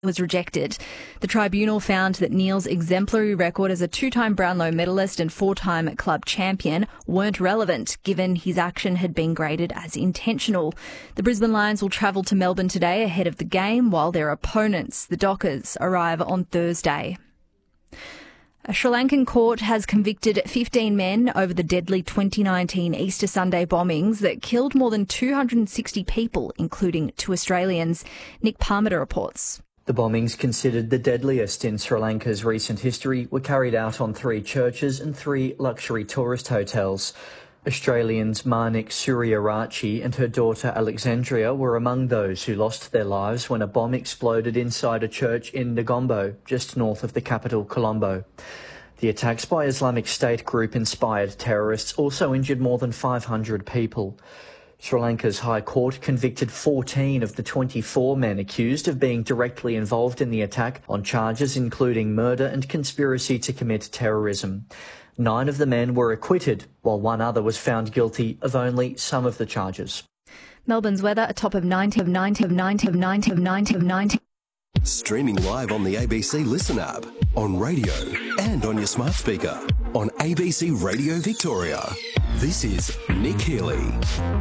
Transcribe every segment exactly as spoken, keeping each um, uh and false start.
was rejected. The tribunal found that Neil's exemplary record as a two-time Brownlow medalist and four-time club champion weren't relevant, given his action had been graded as intentional. The Brisbane Lions will travel to Melbourne today ahead of the game, while their opponents, the Dockers, arrive on Thursday. A Sri Lankan court has convicted fifteen men over the deadly twenty nineteen Easter Sunday bombings that killed more than two hundred sixty people, including two Australians. Nick Parmiter reports. The bombings, considered the deadliest in Sri Lanka's recent history, were carried out on three churches and three luxury tourist hotels. Australians Manik Suryarachi and her daughter Alexandria were among those who lost their lives when a bomb exploded inside a church in Negombo, just north of the capital, Colombo. The attacks by Islamic State group-inspired terrorists also injured more than five hundred people. Sri Lanka's High Court convicted fourteen of the twenty-four men accused of being directly involved in the attack on charges including murder and conspiracy to commit terrorism. Nine of the men were acquitted, while one other was found guilty of only some of the charges. Melbourne's weather, a top of ninety, of ninety, of ninety, of ninety, of ninety, of ninety. Streaming live on the A B C Listen app, on radio and on your smart speaker. On A B C Radio Victoria, this is Nick Healy.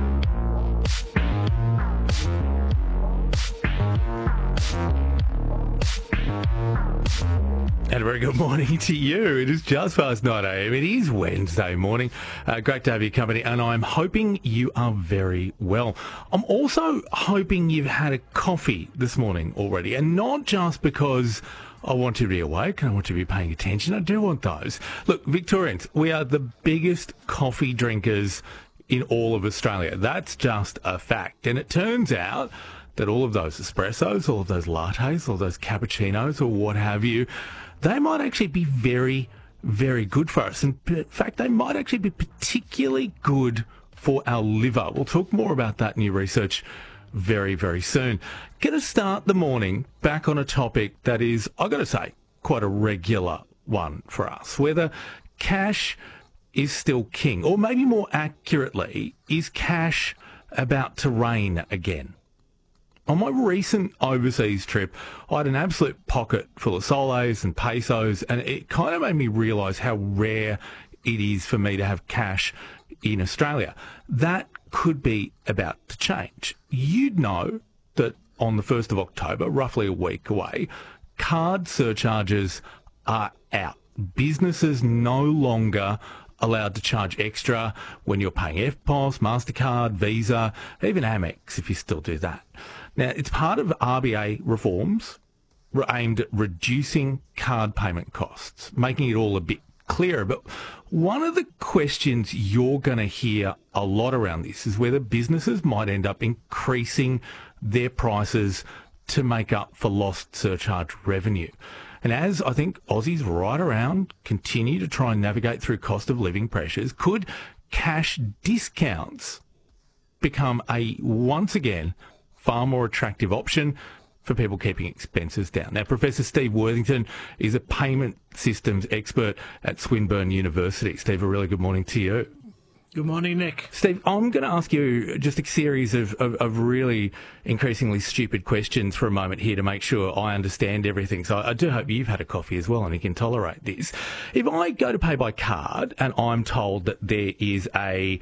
And a very good morning to you. It is just past nine a.m. It is Wednesday morning. Uh, great to have your company, and I'm hoping you are very well. I'm also hoping you've had a coffee this morning already, and not just because I want you to be awake and I want you to be paying attention. I do want those. Look, Victorians, we are the biggest coffee drinkers in all of Australia. That's just a fact. And it turns out that all of those espressos, all of those lattes, all those cappuccinos or what have you, they might actually be very, very good for us. And in fact, they might actually be particularly good for our liver. We'll talk more about that new research very, very soon. Going to start the morning back on a topic that is, I've got to say, quite a regular one for us. Whether cash is still king, or maybe more accurately, is cash about to reign again? On my recent overseas trip, I had an absolute pocket full of soles and pesos, and it kind of made me realise how rare it is for me to have cash in Australia. That could be about to change. You'd know that on the first of October, roughly a week away, card surcharges are out. Businesses no longer allowed to charge extra when you're paying F P O S, MasterCard, Visa, even Amex if you still do that. Now, it's part of R B A reforms aimed at reducing card payment costs, making it all a bit clearer. But one of the questions you're going to hear a lot around this is whether businesses might end up increasing their prices to make up for lost surcharge revenue. And as I think Aussies right around continue to try and navigate through cost of living pressures, could cash discounts become a, once again, far more attractive option for people keeping expenses down? Now, Professor Steve Worthington is a payment systems expert at Swinburne University. Steve, a really good morning to you. Good morning, Nick. Steve, I'm going to ask you just a series of, of, of really increasingly stupid questions for a moment here to make sure I understand everything. So I do hope you've had a coffee as well and you can tolerate this. If I go to pay by card and I'm told that there is a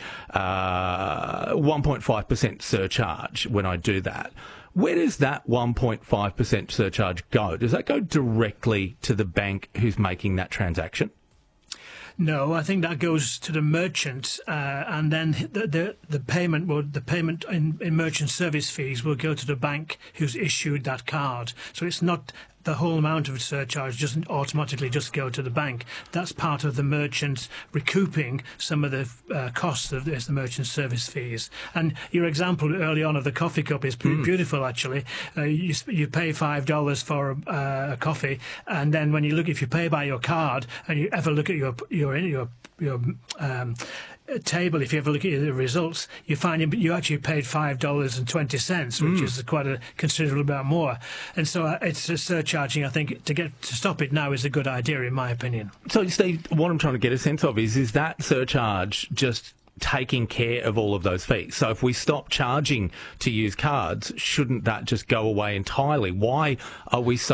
uh, one point five percent surcharge when I do that, where does that one point five percent surcharge go? Does that go directly to the bank who's making that transaction? No, I think that goes to the merchant, uh, and then the, the the payment will the payment in, in merchant service fees will go to the bank who's issued that card. So it's not the whole amount of surcharge doesn't automatically just go to the bank. That's part of the merchant recouping some of the uh, costs of this, the merchant service fees. And your example early on of the coffee cup is mm. beautiful, actually. Uh, you, you pay five dollars for uh, a coffee, and then when you look, if you pay by your card, and you ever look at your your your your um, table, if you ever look at the results, you find you, you actually paid five dollars and twenty cents, which mm. is quite a considerable amount more. And so uh, it's a surcharging, I think, to get to stop it now is a good idea, in my opinion. So, Steve, what I'm trying to get a sense of is, is that surcharge just taking care of all of those fees? So if we stop charging to use cards, shouldn't that just go away entirely? Why are we so